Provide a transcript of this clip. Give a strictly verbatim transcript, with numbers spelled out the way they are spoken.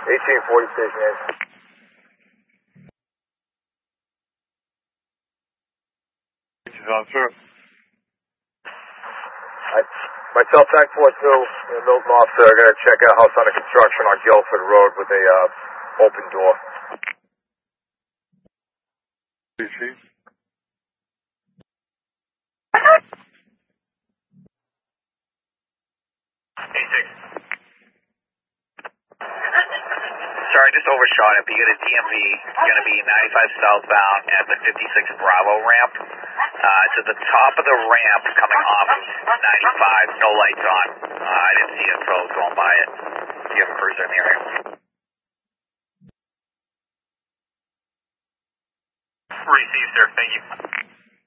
eighteen forty station eight. Officer. I, myself, Tank four two, and Milton officer, are going to check out house under construction on Guilford Road with a uh, open door. D C. eighty-six. Sorry, I just overshot it. You get a D M V, going to be ninety-five southbound at the fifty-six Bravo ramp. Uh, it's at the top of the ramp coming off of ninety-five, no lights on. Uh, I didn't see it, so I was going by it. Do you have a cruiser in the area? Received, sir. Thank you.